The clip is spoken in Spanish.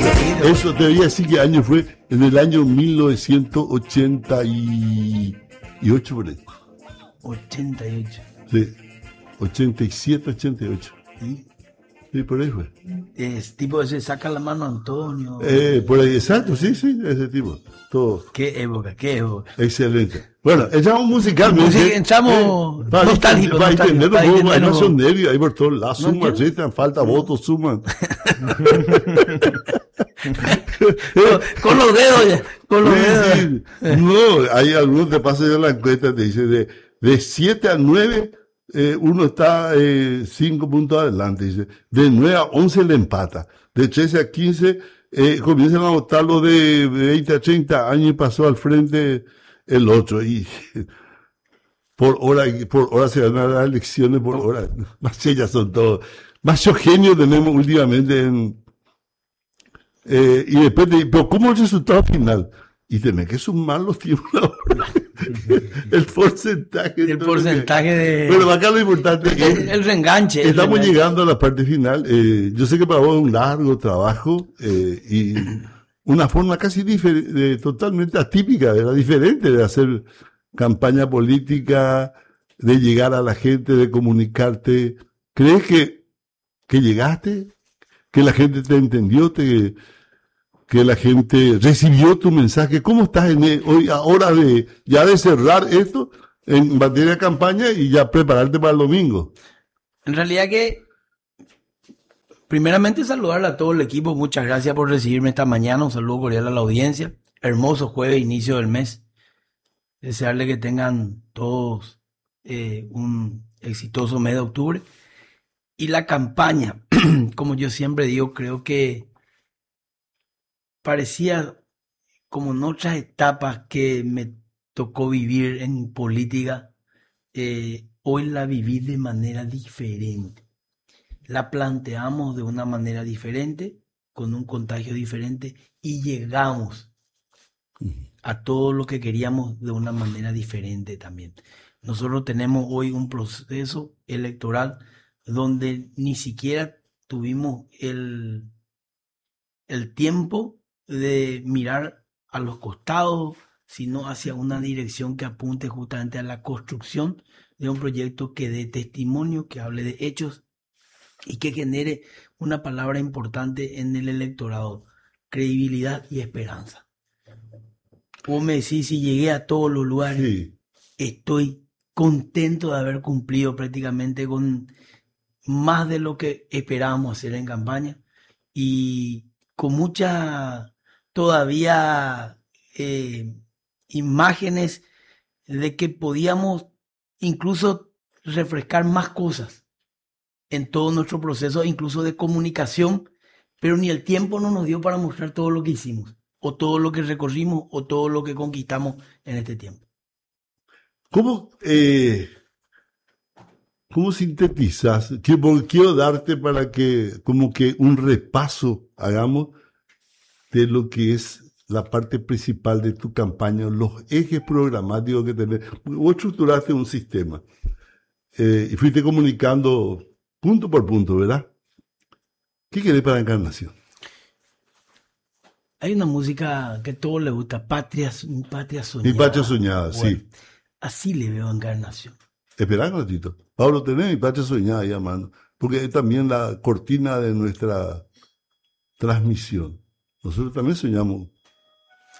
Eso te voy a decir qué año fue, en el año 1988 por ahí. 88. Sí, 87, 88. ¿Sí? Sí, por ahí fue. Es tipo ese saca la mano Antonio. Por ahí, exacto, sí, ese tipo. Todo. Qué época. Excelente. Bueno, echamos musicalmente. Echamos para nostálgico. Para entender un poco, hay un masonería, hay por todos lados. No Suman, entiendo. restan, falta votos, suman. Con los dedos ya. Con los Sí, dedos. sí. No, hay algunos te pasan ya la encuesta, te dice de 7 a 9, uno está 5 puntos adelante, dice. De 9 a 11 le empata. De 13 a 15 comienzan a votar los de 20 a 30 años y pasó al frente el otro. Y por hora se van a dar elecciones por hora. Más ellas son todos. Más genios tenemos últimamente y después pero ¿cómo es el resultado final? Y tenés que sumar los tiempos ahora. El porcentaje. El porcentaje de. Pero acá lo importante es el reenganche. Estamos llegando a la parte final. Yo sé que para vos es un largo trabajo y una forma casi totalmente atípica, era diferente de hacer campaña política, de llegar a la gente, de comunicarte. ¿Crees que llegaste? ¿Que la gente te entendió? ¿Que la gente recibió tu mensaje? ¿Cómo estás hoy, ahora ya de cerrar esto en materia de campaña y ya prepararte para el domingo? En realidad que, primeramente saludar a todo el equipo, muchas gracias por recibirme esta mañana, un saludo cordial a la audiencia, hermoso jueves, inicio del mes, desearle que tengan todos un exitoso mes de octubre, y la campaña, como yo siempre digo, creo que parecía como en otras etapas que me tocó vivir en política, hoy la viví de manera diferente. La planteamos de una manera diferente, con un contagio diferente, y llegamos a todo lo que queríamos de una manera diferente también. Nosotros tenemos hoy un proceso electoral donde ni siquiera tuvimos el tiempo de mirar a los costados, sino hacia una dirección que apunte justamente a la construcción de un proyecto que dé testimonio, que hable de hechos y que genere una palabra importante en el electorado: credibilidad y esperanza. Vos me decís, si llegué a todos los lugares, sí. Estoy contento de haber cumplido prácticamente con más de lo que esperábamos hacer en campaña, y con mucha todavía imágenes de que podíamos incluso refrescar más cosas en todo nuestro proceso, incluso de comunicación, pero ni el tiempo no nos dio para mostrar todo lo que hicimos, o todo lo que recorrimos, o todo lo que conquistamos en este tiempo. ¿Cómo sintetizas? Quiero darte para que, como que un repaso hagamos de lo que es la parte principal de tu campaña, los ejes programáticos que tenés. Vos estructuraste un sistema y fuiste comunicando punto por punto, ¿verdad? ¿Qué querés para Encarnación? Hay una música que a todos les gusta, Patria Soñada. Mi Patria Soñada, bueno, sí. Así le veo a Encarnación. Esperá un ratito. Pablo, tenés Mi Patria Soñada ahí a mano, porque es también la cortina de nuestra transmisión. Nosotros también soñamos